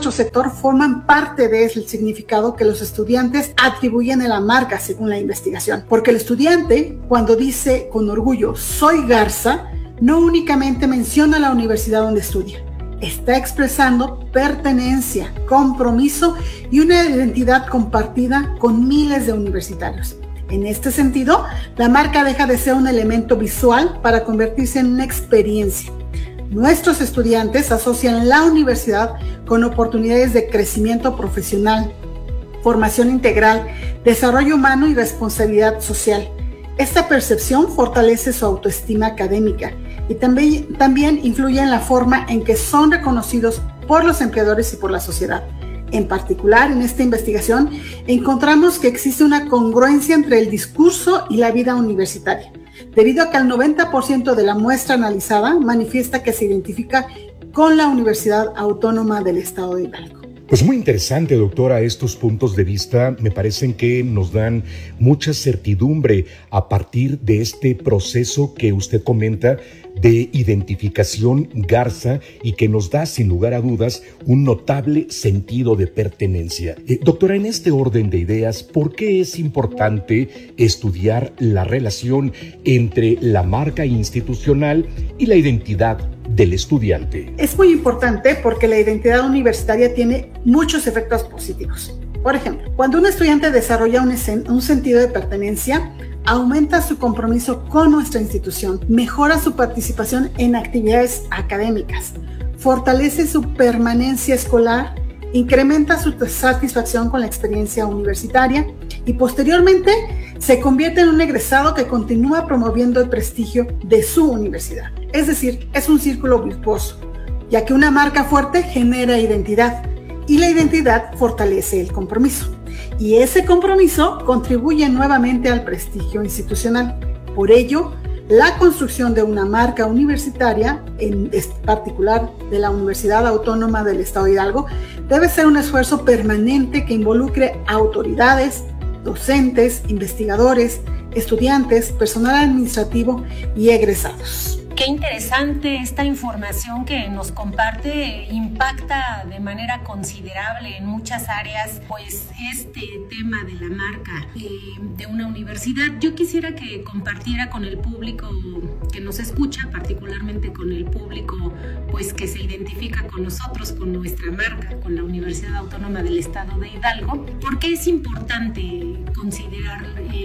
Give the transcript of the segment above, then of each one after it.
nuestro sector forman parte del significado que los estudiantes atribuyen a la marca según la investigación. Porque el estudiante, cuando dice con orgullo "soy Garza", no únicamente menciona la universidad donde estudia. Está expresando pertenencia, compromiso y una identidad compartida con miles de universitarios. En este sentido, la marca deja de ser un elemento visual para convertirse en una experiencia. Nuestros estudiantes asocian la universidad con oportunidades de crecimiento profesional, formación integral, desarrollo humano y responsabilidad social. Esta percepción fortalece su autoestima académica y también influye en la forma en que son reconocidos por los empleadores y por la sociedad. En particular, en esta investigación, encontramos que existe una congruencia entre el discurso y la vida universitaria, debido a que el 90% de la muestra analizada manifiesta que se identifica con la Universidad Autónoma del Estado de Hidalgo. Pues muy interesante, doctora, estos puntos de vista me parecen que nos dan mucha certidumbre a partir de este proceso que usted comenta de identificación Garza y que nos da sin lugar a dudas un notable sentido de pertenencia. Doctora, en este orden de ideas, ¿por qué es importante estudiar la relación entre la marca institucional y la identidad del estudiante? Es muy importante porque la identidad universitaria tiene muchos efectos positivos. Por ejemplo, cuando un estudiante desarrolla un sentido de pertenencia, aumenta su compromiso con nuestra institución, mejora su participación en actividades académicas, fortalece su permanencia escolar, incrementa su satisfacción con la experiencia universitaria y posteriormente se convierte en un egresado que continúa promoviendo el prestigio de su universidad. Es decir, es un círculo virtuoso, ya que una marca fuerte genera identidad y la identidad fortalece el compromiso. Y ese compromiso contribuye nuevamente al prestigio institucional. Por ello, la construcción de una marca universitaria, en particular de la Universidad Autónoma del Estado de Hidalgo, debe ser un esfuerzo permanente que involucre a autoridades, docentes, investigadores, estudiantes, personal administrativo y egresados. Qué interesante esta información que nos comparte, impacta de manera considerable en muchas áreas, pues este tema de la marca de una universidad. Yo quisiera que compartiera con el público que nos escucha, particularmente con el público pues que se identifica con nosotros, con nuestra marca, con la Universidad Autónoma del Estado de Hidalgo, ¿por qué es importante considerar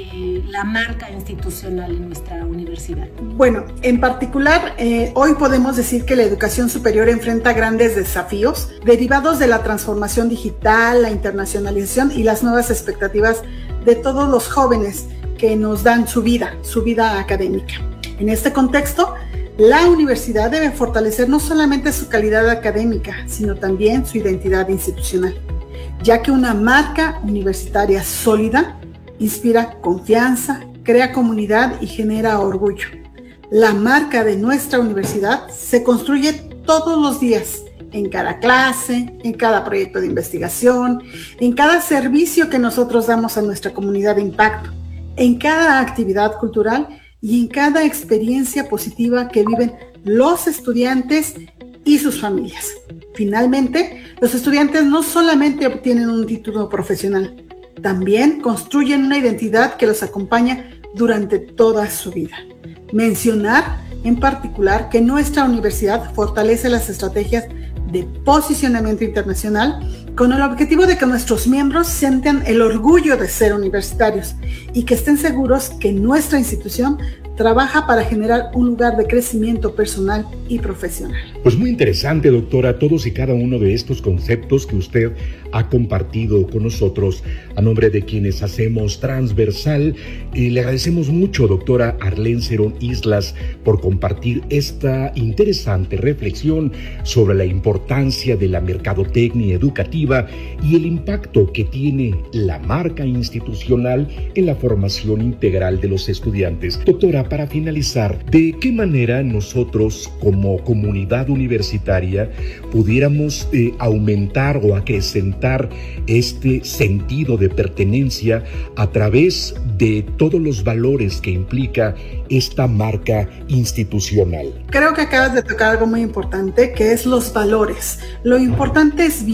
la marca institucional en nuestra universidad? Bueno, en particular, hoy podemos decir que la educación superior enfrenta grandes desafíos derivados de la transformación digital, la internacionalización y las nuevas expectativas de todos los jóvenes que nos dan su vida académica. En este contexto, la universidad debe fortalecer no solamente su calidad académica, sino también su identidad institucional, ya que una marca universitaria sólida inspira confianza, crea comunidad y genera orgullo. La marca de nuestra universidad se construye todos los días, en cada clase, en cada proyecto de investigación, en cada servicio que nosotros damos a nuestra comunidad de impacto, en cada actividad cultural y en cada experiencia positiva que viven los estudiantes y sus familias. Finalmente, los estudiantes no solamente obtienen un título profesional, también construyen una identidad que los acompaña durante toda su vida. Mencionar en particular que nuestra universidad fortalece las estrategias de posicionamiento internacional con el objetivo de que nuestros miembros sientan el orgullo de ser universitarios y que estén seguros que nuestra institución trabaja para generar un lugar de crecimiento personal y profesional. Pues muy interesante, doctora, todos y cada uno de estos conceptos que usted ha compartido con nosotros a nombre de quienes hacemos Transversal. Le agradecemos mucho, doctora Arlén Cerón Islas, por compartir esta interesante reflexión sobre la importancia de la mercadotecnia educativa y el impacto que tiene la marca institucional en la formación integral de los estudiantes. Doctora, para finalizar, ¿de qué manera nosotros como comunidad universitaria pudiéramos aumentar o acrecentar este sentido de pertenencia a través de todos los valores que implica esta marca institucional? Creo que acabas de tocar algo muy importante, que es los valores. Lo importante es vivir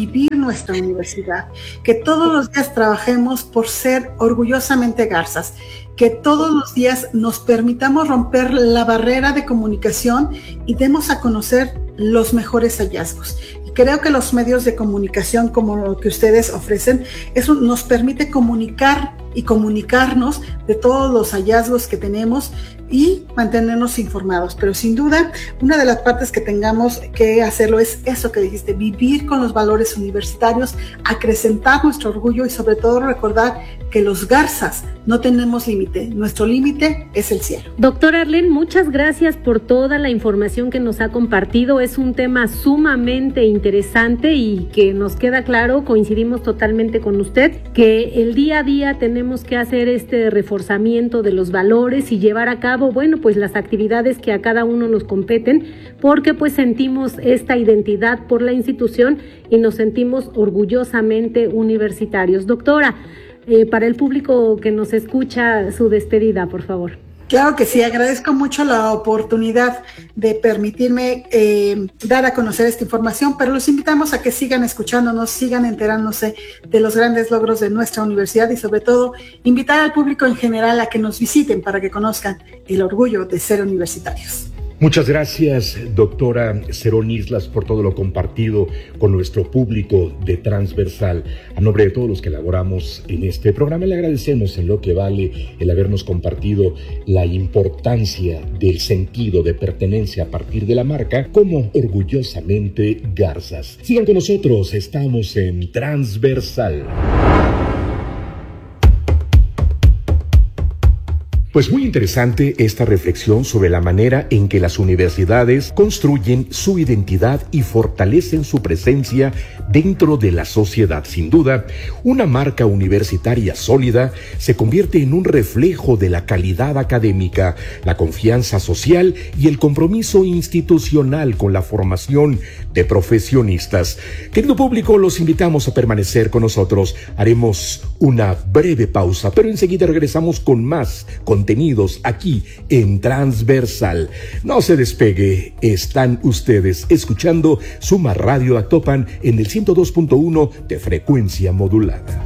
nuestra universidad, que todos los días trabajemos por ser orgullosamente garzas, que todos los días nos permitamos romper la barrera de comunicación y demos a conocer los mejores hallazgos. Y creo que los medios de comunicación como lo que ustedes ofrecen, eso nos permite comunicar y comunicarnos de todos los hallazgos que tenemos y mantenernos informados. Pero sin duda, una de las partes que tengamos que hacerlo es eso que dijiste, vivir con los valores universitarios, acrecentar nuestro orgullo y sobre todo recordar que los garzas no tenemos límite. Nuestro límite es el cielo. Doctora Arlén, muchas gracias por toda la información que nos ha compartido. Es un tema sumamente interesante y que nos queda claro, coincidimos totalmente con usted, que el día a día tenemos que hacer este reforzamiento de los valores y llevar a cabo, pues las actividades que a cada uno nos competen, porque pues sentimos esta identidad por la institución y nos sentimos orgullosamente universitarios. Doctora, para el público que nos escucha, su despedida, por favor. Claro que sí, agradezco mucho la oportunidad de permitirme dar a conocer esta información, pero los invitamos a que sigan escuchándonos, sigan enterándose de los grandes logros de nuestra universidad y sobre todo invitar al público en general a que nos visiten para que conozcan el orgullo de ser universitarios. Muchas gracias, doctora Cerón Islas, por todo lo compartido con nuestro público de Transversal. A nombre de todos los que elaboramos en este programa, le agradecemos en lo que vale el habernos compartido la importancia del sentido de pertenencia a partir de la marca como orgullosamente garzas. Sigan con nosotros, estamos en Transversal. Pues muy interesante esta reflexión sobre la manera en que las universidades construyen su identidad y fortalecen su presencia dentro de la sociedad. Sin duda, una marca universitaria sólida se convierte en un reflejo de la calidad académica, la confianza social y el compromiso institucional con la formación de profesionistas. Querido público, los invitamos a permanecer con nosotros. Haremos una breve pausa, pero enseguida regresamos con más contenidos aquí en Transversal. No se despegue, están ustedes escuchando Suma Radio Actopan en el 102.1 de frecuencia modulada.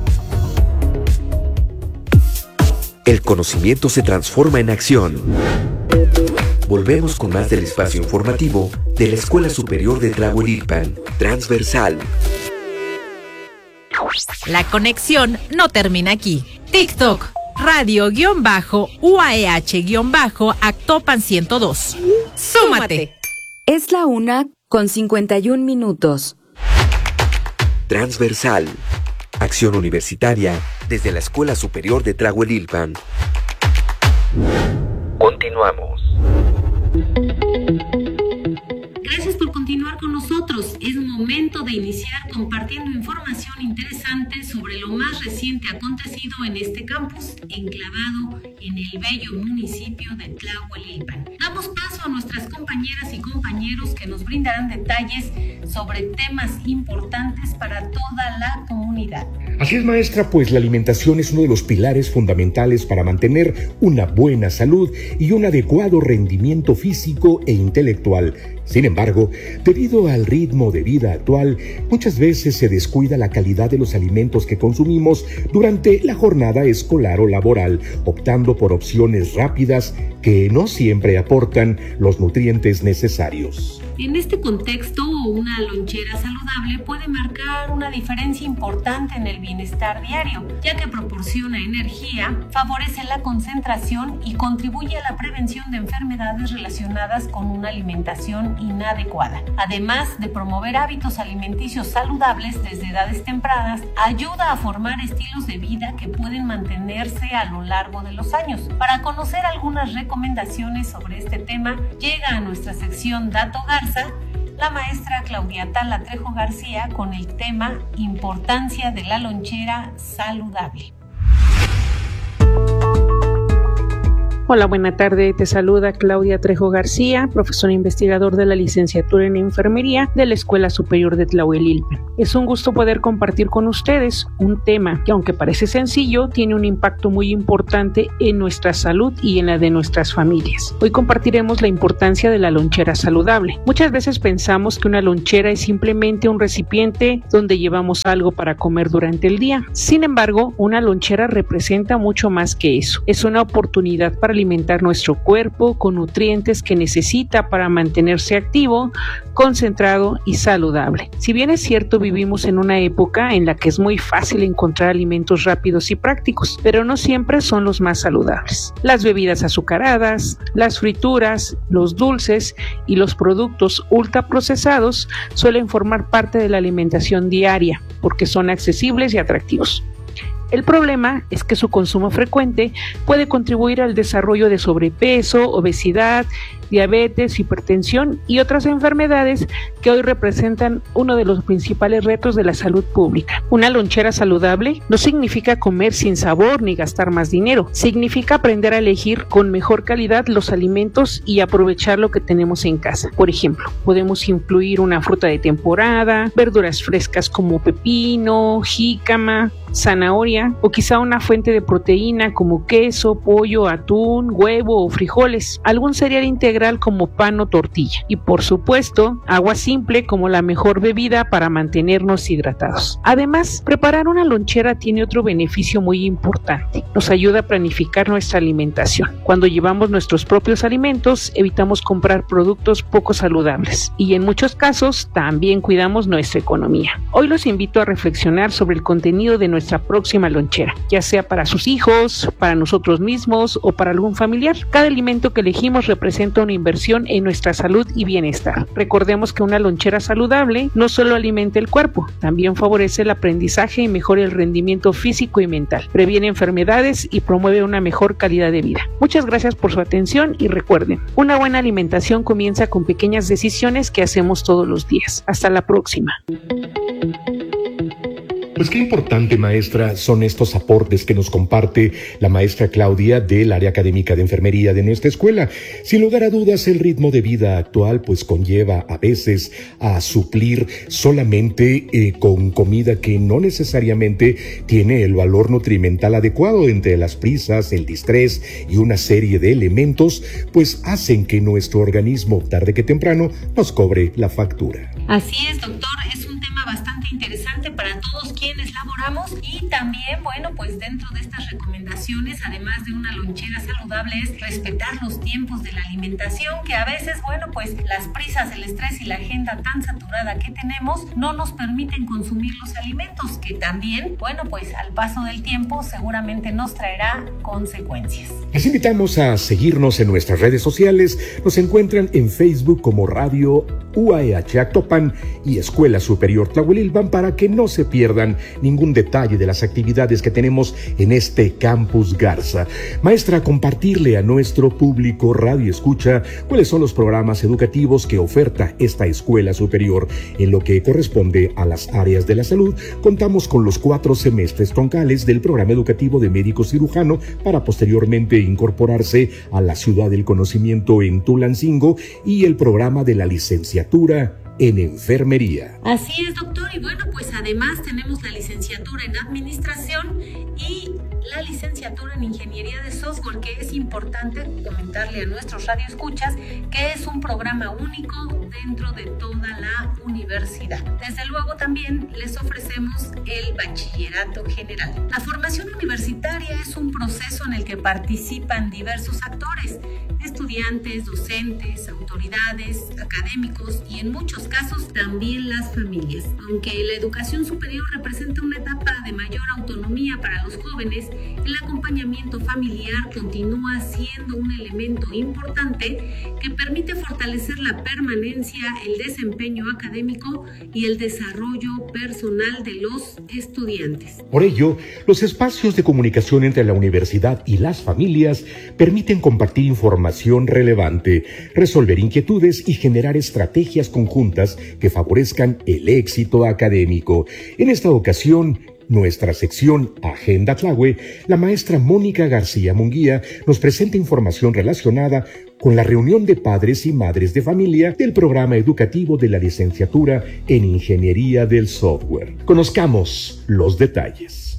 El conocimiento se transforma en acción. Volvemos con más del espacio informativo de la Escuela Superior de Tlahuelilpan, Transversal. La conexión no termina aquí. TikTok, radio-UAEH-Actopan 102. ¡Súmate! Es la 1:51. Transversal. Acción universitaria desde la Escuela Superior de Tlahuelilpan. Continuamos. Gracias por continuar con nosotros. Es momento de iniciar compartiendo información interesante sobre lo más reciente acontecido en este campus, enclavado en el bello municipio de Tlahuelilpan. Damos paso a nuestras compañeras y compañeros que nos brindarán detalles sobre temas importantes para toda la comunidad. Así es, maestra, pues la alimentación es uno de los pilares fundamentales para mantener una buena salud y un adecuado rendimiento físico e intelectual. Sin embargo, debido al ritmo de vida actual, muchas veces se descuida la calidad de los alimentos que consumimos durante la jornada escolar o laboral, optando por opciones rápidas que no siempre aportan los nutrientes necesarios. En este contexto, una lonchera saludable puede marcar una diferencia importante en el bienestar diario, ya que proporciona energía, favorece la concentración y contribuye a la prevención de enfermedades relacionadas con una alimentación inadecuada. Además de promover hábitos alimenticios saludables desde edades tempranas, ayuda a formar estilos de vida que pueden mantenerse a lo largo de los años. Para conocer algunas recomendaciones sobre este tema, llega a nuestra sección Dato Garza la maestra Claudia Tala Trejo García con el tema Importancia de la lonchera saludable. Hola, buena tarde. Te saluda Claudia Trejo García, profesor investigador de la licenciatura en enfermería de la Escuela Superior de Tlahuelilpan. Es un gusto poder compartir con ustedes un tema que, aunque parece sencillo, tiene un impacto muy importante en nuestra salud y en la de nuestras familias. Hoy compartiremos la importancia de la lonchera saludable. Muchas veces pensamos que una lonchera es simplemente un recipiente donde llevamos algo para comer durante el día. Sin embargo, una lonchera representa mucho más que eso. Es una oportunidad para alimentar nuestro cuerpo con nutrientes que necesita para mantenerse activo, concentrado y saludable. Si bien es cierto, vivimos en una época en la que es muy fácil encontrar alimentos rápidos y prácticos, pero no siempre son los más saludables. Las bebidas azucaradas, las frituras, los dulces y los productos ultraprocesados suelen formar parte de la alimentación diaria porque son accesibles y atractivos. El problema es que su consumo frecuente puede contribuir al desarrollo de sobrepeso, obesidad, diabetes, hipertensión y otras enfermedades que hoy representan uno de los principales retos de la salud pública. Una lonchera saludable no significa comer sin sabor ni gastar más dinero. Significa aprender a elegir con mejor calidad los alimentos y aprovechar lo que tenemos en casa. Por ejemplo, podemos incluir una fruta de temporada, verduras frescas como pepino, jícama, zanahoria o quizá una fuente de proteína como queso, pollo, atún, huevo o frijoles, algún cereal integral como pan o tortilla y por supuesto agua simple como la mejor bebida para mantenernos hidratados. Además, preparar una lonchera tiene otro beneficio muy importante. Nos ayuda a planificar nuestra alimentación. Cuando llevamos nuestros propios alimentos, evitamos comprar productos poco saludables y en muchos casos también cuidamos nuestra economía. Hoy los invito a reflexionar sobre el contenido de nuestra próxima lonchera, ya sea para sus hijos, para nosotros mismos o para algún familiar. Cada alimento que elegimos representa una inversión en nuestra salud y bienestar. Recordemos que una lonchera saludable no solo alimenta el cuerpo, también favorece el aprendizaje y mejora el rendimiento físico y mental, previene enfermedades y promueve una mejor calidad de vida. Muchas gracias por su atención y recuerden, una buena alimentación comienza con pequeñas decisiones que hacemos todos los días. Hasta la próxima. Pues qué importante, maestra, son estos aportes que nos comparte la maestra Claudia del área académica de enfermería de nuestra escuela. Sin lugar a dudas, el ritmo de vida actual pues conlleva a veces a suplir solamente con comida que no necesariamente tiene el valor nutrimental adecuado. Entre las prisas, el distrés y una serie de elementos pues hacen que nuestro organismo tarde que temprano nos cobre la factura. Así es, doctor, es un tema bastante interesante para todos quienes laboramos y también, bueno, pues dentro de estas recomendaciones, además de una lonchera saludable, es respetar los tiempos de la alimentación, que a veces, bueno, pues las prisas, el estrés y la agenda tan saturada que tenemos no nos permiten consumir los alimentos, que también, bueno, pues al paso del tiempo seguramente nos traerá consecuencias. Les invitamos a seguirnos en nuestras redes sociales. Nos encuentran en Facebook como Radio UAEH Actopan y Escuela Superior Tlahuelilpan para que no se pierdan ningún detalle de las actividades que tenemos en este Campus Garza. Maestra, compartirle a nuestro público radio escucha cuáles son los programas educativos que oferta esta escuela superior. En lo que corresponde a las áreas de la salud, contamos con los 4 semestres troncales del programa educativo de médico cirujano para posteriormente incorporarse a la ciudad del conocimiento en Tulancingo y el programa de la licenciatura en enfermería. Así es, doctor, y bueno, pues además tenemos la licenciatura en administración y la licenciatura en ingeniería de software, que es importante comentarle a nuestros radioescuchas que es un programa único dentro de toda la universidad. Desde luego también les ofrecemos el bachillerato general. La formación universitaria es un proceso en el que participan diversos actores, estudiantes, docentes, autoridades, académicos y en muchos casos también las familias. Aunque la educación superior representa una etapa de mayor autonomía para los jóvenes, el acompañamiento familiar continúa siendo un elemento importante que permite fortalecer la permanencia, el desempeño académico y el desarrollo personal de los estudiantes. Por ello, los espacios de comunicación entre la universidad y las familias permiten compartir información relevante, resolver inquietudes y generar estrategias conjuntas que favorezcan el éxito académico. En esta ocasión, nuestra sección Agenda Tlaue, la maestra Mónica García Munguía nos presenta información relacionada con la reunión de padres y madres de familia del programa educativo de la licenciatura en Ingeniería del Software. Conozcamos los detalles.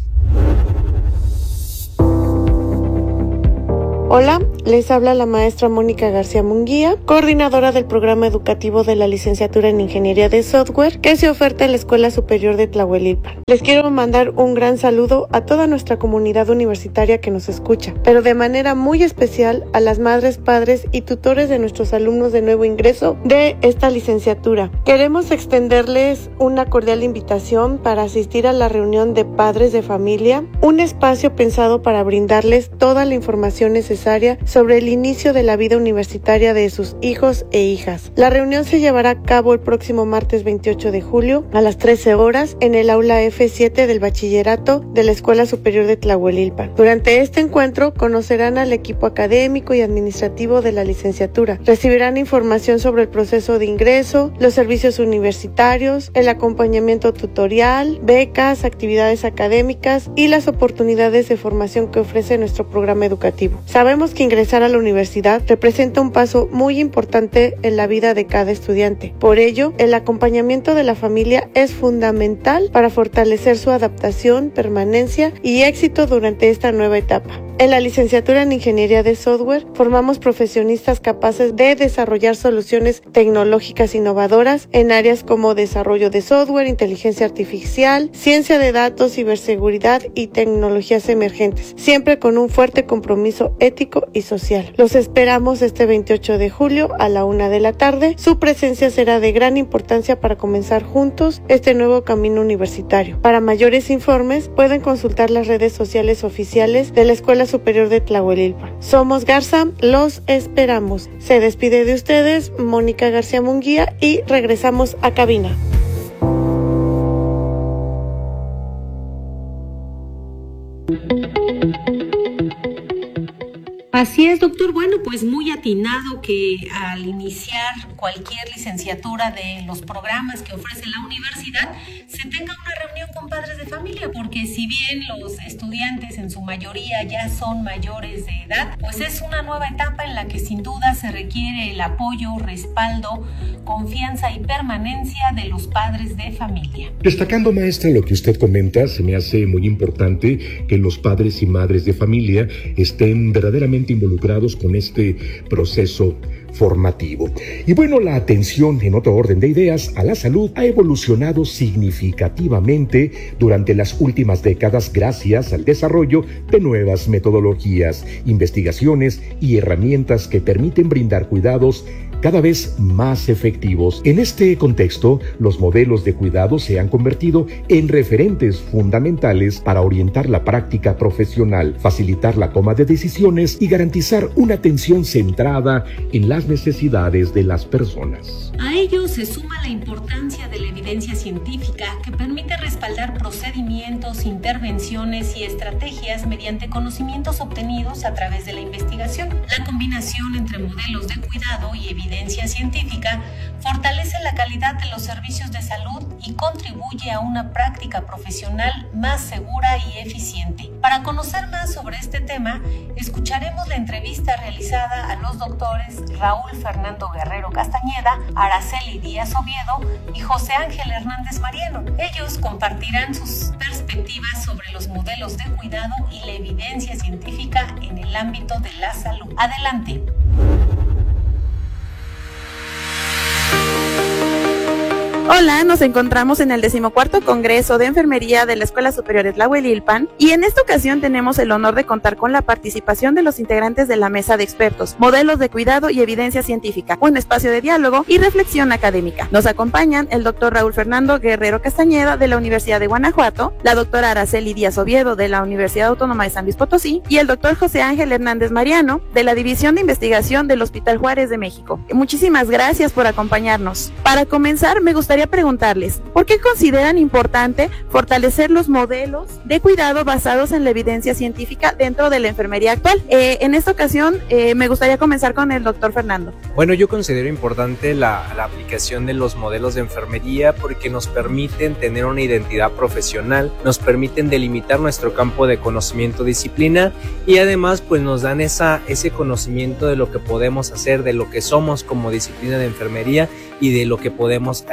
Hola, les habla la maestra Mónica García Munguía, coordinadora del programa educativo de la licenciatura en Ingeniería de Software que se oferta en la Escuela Superior de Tlahuelilpan. Les quiero mandar un gran saludo a toda nuestra comunidad universitaria que nos escucha, pero de manera muy especial a las madres, padres y tutores de nuestros alumnos de nuevo ingreso de esta licenciatura. Queremos extenderles una cordial invitación para asistir a la reunión de padres de familia, un espacio pensado para brindarles toda la información necesaria sobre el inicio de la vida universitaria de sus hijos e hijas. La reunión se llevará a cabo el próximo martes 28 de julio a las 13 horas en el aula F7 del Bachillerato de la Escuela Superior de Tlahuelilpan. Durante este encuentro conocerán al equipo académico y administrativo de la licenciatura. Recibirán información sobre el proceso de ingreso, los servicios universitarios, el acompañamiento tutorial, becas, actividades académicas y las oportunidades de formación que ofrece nuestro programa educativo. Sabemos que ingresar a la universidad representa un paso muy importante en la vida de cada estudiante. Por ello, el acompañamiento de la familia es fundamental para fortalecer su adaptación, permanencia y éxito durante esta nueva etapa. En la licenciatura en Ingeniería de Software formamos profesionistas capaces de desarrollar soluciones tecnológicas innovadoras en áreas como desarrollo de software, inteligencia artificial, ciencia de datos, ciberseguridad y tecnologías emergentes, siempre con un fuerte compromiso ético y social. Los esperamos este 28 de julio a la 1 de la tarde. Su presencia será de gran importancia para comenzar juntos este nuevo camino universitario. Para mayores informes pueden consultar las redes sociales oficiales de la Escuela Superior de Tlahuelilpan. Somos Garza, los esperamos. Se despide de ustedes Mónica García Munguía y regresamos a cabina. Así es, doctor. Bueno, pues muy atinado que al iniciar cualquier licenciatura de los programas que ofrece la universidad se tenga una reunión con padres de familia, porque si bien los estudiantes en su mayoría ya son mayores de edad, pues es una nueva etapa en la que sin duda se requiere el apoyo, respaldo, confianza y permanencia de los padres de familia. Destacando, maestra, lo que usted comenta, se me hace muy importante que los padres y madres de familia estén verdaderamente involucrados con este proceso formativo. Y bueno, la atención, en otro orden de ideas, a la salud ha evolucionado significativamente durante las últimas décadas gracias al desarrollo de nuevas metodologías, investigaciones y herramientas que permiten brindar cuidados cada vez más efectivos. En este contexto, los modelos de cuidado se han convertido en referentes fundamentales para orientar la práctica profesional, facilitar la toma de decisiones y garantizar una atención centrada en las necesidades de las personas. A ello se suma la importancia de la evidencia científica que permite respaldar procedimientos, intervenciones y estrategias mediante conocimientos obtenidos a través de la investigación. La combinación entre modelos de cuidado y evidencia científica fortalece la calidad de los servicios de salud y contribuye a una práctica profesional más segura y eficiente. Para conocer más sobre este tema, escucharemos la entrevista realizada a los doctores Raúl Fernando Guerrero Castañeda, Araceli Díaz Oviedo y José Ángel Hernández Mariano. Ellos compartirán sus perspectivas sobre los modelos de cuidado y la evidencia científica en el ámbito de la salud. Adelante. Hola, nos encontramos en el 14º Congreso de Enfermería de la Escuela Superior de Tlahuelilpan y en esta ocasión tenemos el honor de contar con la participación de los integrantes de la Mesa de Expertos, Modelos de Cuidado y Evidencia Científica, un espacio de diálogo y reflexión académica. Nos acompañan el doctor Raúl Fernando Guerrero Castañeda de la Universidad de Guanajuato, la doctora Araceli Díaz Oviedo de la Universidad Autónoma de San Luis Potosí y el doctor José Ángel Hernández Mariano de la División de Investigación del Hospital Juárez de México. Muchísimas gracias por acompañarnos. Para comenzar, me gustaría gustaría preguntarles, ¿por qué consideran importante fortalecer los modelos de cuidado basados en la evidencia científica dentro de la enfermería actual? En esta ocasión, me gustaría comenzar con el doctor Fernando. Bueno, yo considero importante la aplicación de los modelos de enfermería porque nos permiten tener una identidad profesional, nos permiten delimitar nuestro campo de conocimiento, disciplina, y además pues nos dan ese conocimiento de lo que podemos hacer, de lo que somos como disciplina de enfermería y de lo que podemos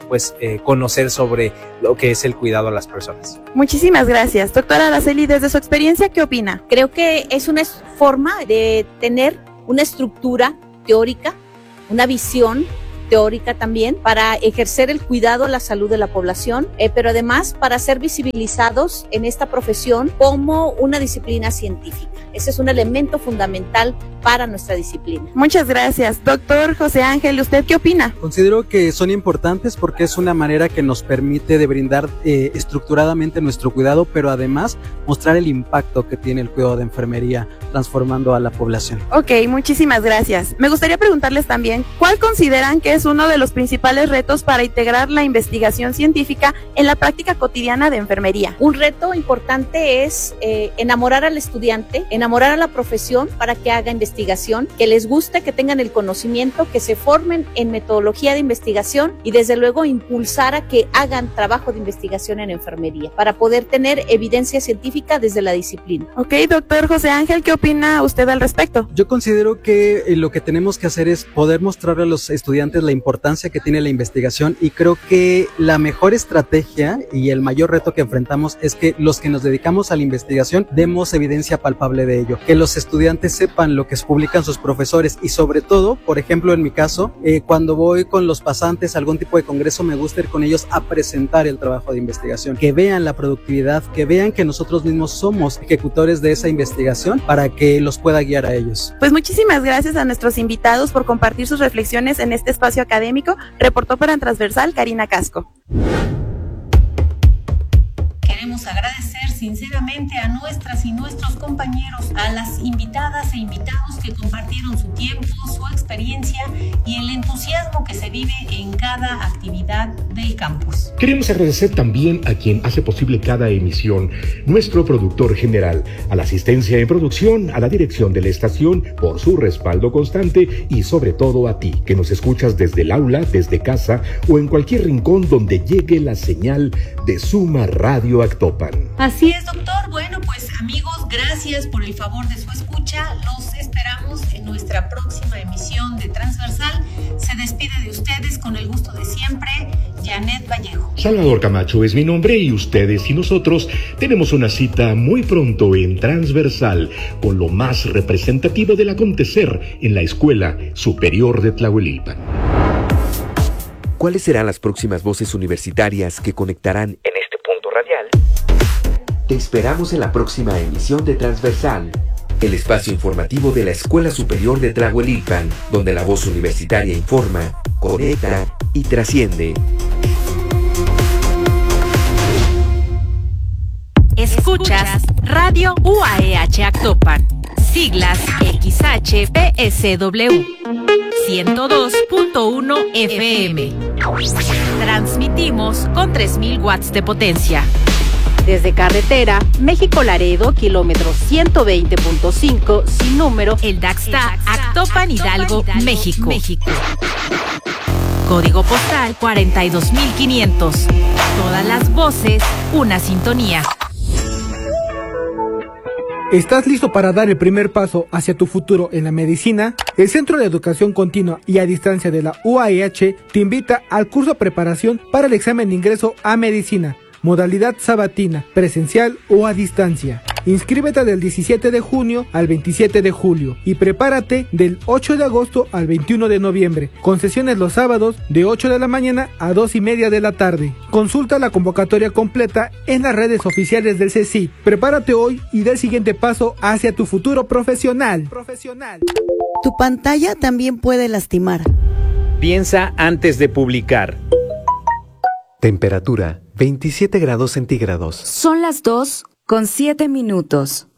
conocer sobre lo que es el cuidado a las personas. Muchísimas gracias. Doctora Araceli, desde su experiencia, ¿qué opina? Creo que es una forma de tener una estructura teórica, una visión teórica también para ejercer el cuidado a la salud de la población, pero además para ser visibilizados en esta profesión como una disciplina científica. Ese es un elemento fundamental para nuestra disciplina. Muchas gracias. Doctor José Ángel, ¿usted qué opina? Considero que son importantes porque es una manera que nos permite de brindar estructuradamente nuestro cuidado, pero además mostrar el impacto que tiene el cuidado de enfermería transformando a la población. Ok, muchísimas gracias. Me gustaría preguntarles también, ¿cuál consideran que es uno de los principales retos para integrar la investigación científica en la práctica cotidiana de enfermería? Un reto importante es enamorar al estudiante, enamorar a la profesión para que haga investigación, que les guste, que tengan el conocimiento, que se formen en metodología de investigación y desde luego impulsar a que hagan trabajo de investigación en enfermería para poder tener evidencia científica desde la disciplina. Ok, doctor José Ángel, ¿qué opina usted al respecto? Yo considero que lo que tenemos que hacer es poder mostrarle a los estudiantes la importancia que tiene la investigación, y creo que la mejor estrategia y el mayor reto que enfrentamos es que los que nos dedicamos a la investigación demos evidencia palpable de ello, que los estudiantes sepan lo que publican sus profesores y sobre todo, por ejemplo en mi caso, cuando voy con los pasantes a algún tipo de congreso me gusta ir con ellos a presentar el trabajo de investigación, que vean la productividad, que vean que nosotros mismos somos ejecutores de esa investigación para que los pueda guiar a ellos. Pues muchísimas gracias a nuestros invitados por compartir sus reflexiones en este espacio académico. Reportó para Transversal Karina Casco. Queremos agradecer sinceramente a nuestras y nuestros compañeros, a las invitadas e invitados que compartieron su tiempo, su experiencia y el entusiasmo que se vive en cada actividad del campus. Queremos agradecer también a quien hace posible cada emisión, nuestro productor general, a la asistencia en producción, a la dirección de la estación por su respaldo constante y sobre todo a ti, que nos escuchas desde el aula, desde casa o en cualquier rincón donde llegue la señal de Suma Radio Actopan. Así es, doctor. Bueno, pues amigos, gracias por el favor de su escucha. Los esperamos en nuestra próxima emisión de Transversal. Se despide de ustedes con el gusto de siempre, Janet Vallejo. Salvador Camacho es mi nombre y ustedes y nosotros tenemos una cita muy pronto en Transversal con lo más representativo del acontecer en la Escuela Superior de Tlahuelilpan. ¿Cuáles serán las próximas voces universitarias que conectarán en este punto radial? Te esperamos en la próxima emisión de Transversal, el espacio informativo de la Escuela Superior de Tlahuelilpan, donde la voz universitaria informa, conecta y trasciende. Escuchas Radio UAEH Actopan, siglas XHPSW, 102.1 FM. Transmitimos con 3000 watts de potencia. Desde carretera, México-Laredo, kilómetro 120.5, sin número, El Daxta, Actopan, Hidalgo, México. Código postal 42500. Todas las voces, una sintonía. ¿Estás listo para dar el primer paso hacia tu futuro en la medicina? El Centro de Educación Continua y a Distancia de la UAEH te invita al curso de preparación para el examen de ingreso a medicina, modalidad sabatina, presencial o a distancia. Inscríbete del 17 de junio al 27 de julio y prepárate del 8 de agosto al 21 de noviembre, con sesiones los sábados de 8 de la mañana a 2:30 de la tarde. Consulta la convocatoria completa en las redes oficiales del CECIT. Prepárate hoy y da el siguiente paso hacia tu futuro profesional. Tu pantalla también puede lastimar. Piensa antes de publicar. Temperatura 27 grados centígrados. Son las 2:07.